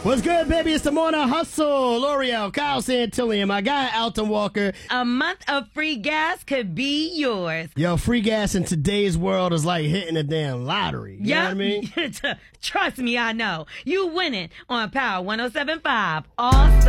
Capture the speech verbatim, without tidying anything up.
What's good, baby? It's the Morning Hustle. L'Oreal, Kyle Santillion, my guy, Alton Walker. A month of free gas could be yours. Yo, free gas in today's world is like hitting a damn lottery. You yep. know what I mean? Trust me, I know. You winning on Power one oh seven point five all